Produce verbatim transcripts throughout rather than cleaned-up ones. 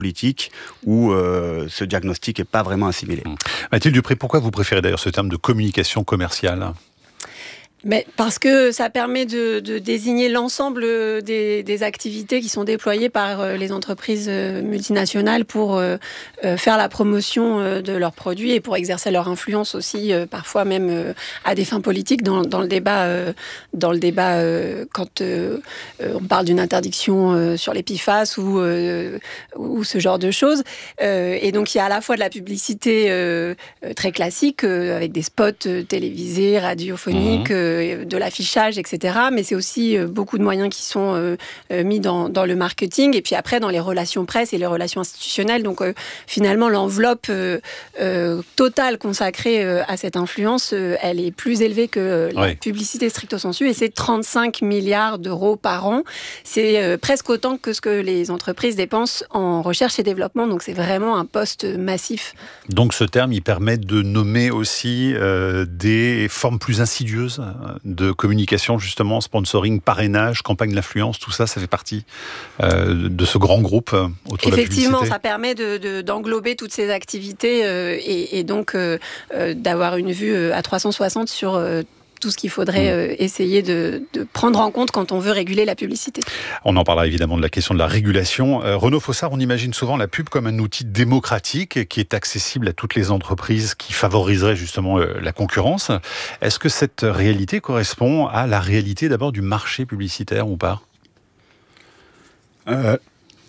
politique où euh, ce diagnostic n'est pas vraiment assimilé. Mathilde Dupré, pourquoi vous préférez d'ailleurs ce terme de communication commerciale ? Mais parce que ça permet de, de désigner l'ensemble des, des activités qui sont déployées par les entreprises multinationales pour euh, faire la promotion de leurs produits et pour exercer leur influence aussi, euh, parfois même euh, à des fins politiques dans, dans le débat, euh, dans le débat euh, quand euh, on parle d'une interdiction euh, sur les P F A S ou, euh, ou ce genre de choses. Euh, et donc il y a à la fois de la publicité euh, très classique euh, avec des spots télévisés, radiophoniques, mmh. euh, de l'affichage, et cetera. Mais c'est aussi beaucoup de moyens qui sont euh, mis dans, dans le marketing et puis après dans les relations presse et les relations institutionnelles. Donc euh, finalement, l'enveloppe euh, euh, totale consacrée euh, à cette influence, euh, elle est plus élevée que la oui. publicité stricto sensu et c'est trente-cinq milliards d'euros par an. C'est euh, presque autant que ce que les entreprises dépensent en recherche et développement. Donc c'est vraiment un poste massif. Donc ce terme, il permet de nommer aussi euh, des formes plus insidieuses de communication, justement, sponsoring, parrainage, campagne d'influence, tout ça, ça fait partie euh, de ce grand groupe euh, autour de la publicité. Effectivement, ça permet de, de, d'englober toutes ces activités euh, et, et donc euh, euh, d'avoir une vue euh, à trois cent soixante sur euh, tout ce qu'il faudrait euh, essayer de, de prendre en compte quand on veut réguler la publicité. On en parlera évidemment de la question de la régulation. Euh, Renaud Fossard, on imagine souvent la pub comme un outil démocratique qui est accessible à toutes les entreprises, qui favoriserait justement euh, la concurrence. Est-ce que cette réalité correspond à la réalité d'abord du marché publicitaire ou pas ? euh...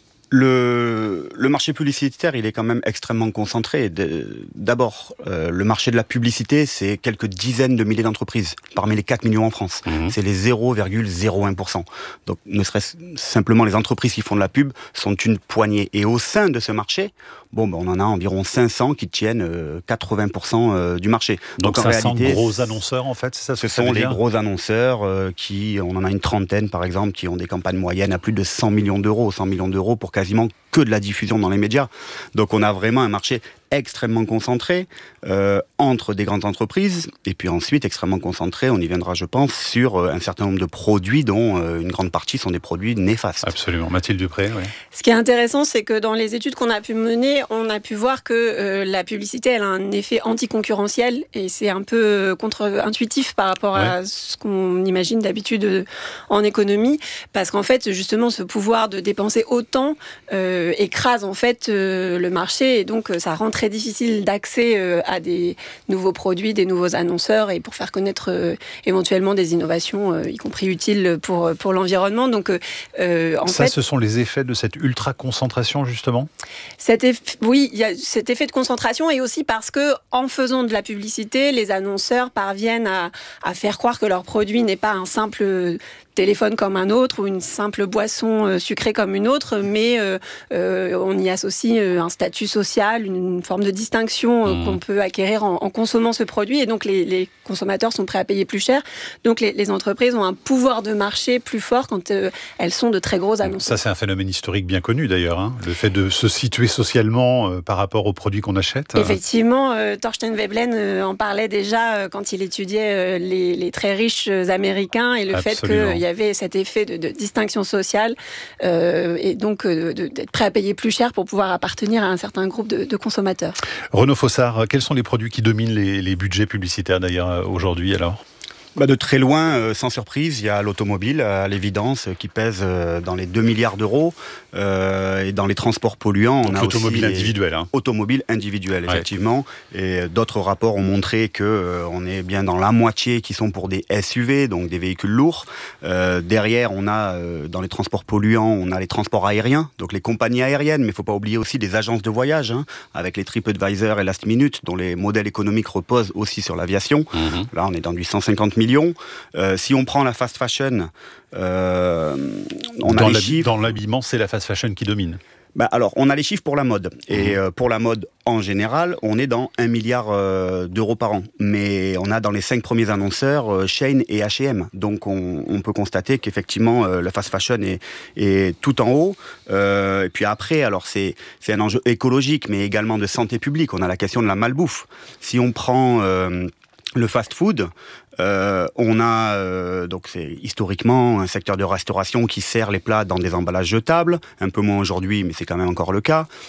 Le, le marché publicitaire, il est quand même extrêmement concentré. D'abord, euh, le marché de la publicité, c'est quelques dizaines de milliers d'entreprises, parmi les quatre millions en France. Mmh. C'est les zéro virgule zéro un pour cent. Donc, ne serait-ce simplement les entreprises qui font de la pub sont une poignée. Et au sein de ce marché, bon, ben, on en a environ cinq cents qui tiennent euh, quatre-vingts pour cent du marché. Donc, Donc en cinq cents réalité, gros annonceurs, en fait, c'est ça ce, ce que ça sont les dire gros annonceurs euh, qui, on en a une trentaine, par exemple, qui ont des campagnes moyennes à plus de cent millions d'euros, cent millions d'euros pour quasiment que de la diffusion dans les médias. Donc on a vraiment un marché extrêmement concentré euh, entre des grandes entreprises et puis ensuite extrêmement concentré, on y viendra je pense, sur euh, un certain nombre de produits dont euh, une grande partie sont des produits néfastes. Absolument. Mathilde Dupré, oui. Ce qui est intéressant, c'est que dans les études qu'on a pu mener, on a pu voir que euh, la publicité, elle a un effet anticoncurrentiel et c'est un peu contre-intuitif par rapport ouais. à ce qu'on imagine d'habitude en économie, parce qu'en fait, justement, ce pouvoir de dépenser autant euh, écrase en fait euh, le marché et donc ça rend très difficile d'accès euh, à des nouveaux produits, des nouveaux annonceurs et pour faire connaître euh, éventuellement des innovations, euh, y compris utiles pour, pour l'environnement. Donc, euh, en ça, fait, ce sont les effets de cette ultra-concentration, justement ? Cet eff... Oui, il y a cet effet de concentration et aussi parce que, en faisant de la publicité, les annonceurs parviennent à, à faire croire que leur produit n'est pas un simple téléphone comme un autre ou une simple boisson euh, sucrée comme une autre, mais euh, euh, on y associe euh, un statut social, une forme de distinction euh, mmh. qu'on peut acquérir en, en consommant ce produit et donc les, les consommateurs sont prêts à payer plus cher. Donc les, les entreprises ont un pouvoir de marché plus fort quand euh, elles sont de très gros annonceurs. Ça, c'est un phénomène historique bien connu d'ailleurs, hein, le fait de se situer socialement euh, par rapport aux produits qu'on achète. Effectivement, euh, Thorstein Veblen euh, en parlait déjà euh, quand il étudiait euh, les, les très riches américains et le Absolument. fait que il y avait cet effet de, de distinction sociale euh, et donc euh, de, d'être prêt à payer plus cher pour pouvoir appartenir à un certain groupe de, de consommateurs. Renaud Fossard, quels sont les produits qui dominent les, les budgets publicitaires d'ailleurs aujourd'hui alors ? Bah de très loin, euh, sans surprise, il y a l'automobile, à l'évidence, qui pèse euh, dans les deux milliards d'euros. Euh, et dans les transports polluants, Donc on a l'automobile aussi... individuelle. Hein. Automobile individuelle, ouais. effectivement. Et d'autres rapports ont montré qu'on euh, est bien dans la moitié qui sont pour des S U V, donc des véhicules lourds. Euh, derrière, on a, euh, dans les transports polluants, on a les transports aériens, donc les compagnies aériennes. Mais il ne faut pas oublier aussi des agences de voyage, hein, avec les TripAdvisor et Last Minute, dont les modèles économiques reposent aussi sur l'aviation. Mmh. Là, on est dans du cent cinquante millions. Euh, si on prend la fast fashion, euh, on dans a les l'habi- chiffres... Dans l'habillement, c'est la fast fashion qui domine. Bah alors, on a les chiffres pour la mode. Et euh, pour la mode, en général, on est dans un milliard euh, d'euros par an. Mais on a dans les cinq premiers annonceurs euh, Shein et H et M. Donc, on, on peut constater qu'effectivement, euh, la fast fashion est, est tout en haut. Euh, et puis après, alors c'est, c'est un enjeu écologique, mais également de santé publique. On a la question de la malbouffe. Si on prend... Euh, le fast-food, euh, on a euh, donc c'est historiquement un secteur de restauration qui sert les plats dans des emballages jetables, un peu moins aujourd'hui, mais c'est quand même encore le cas.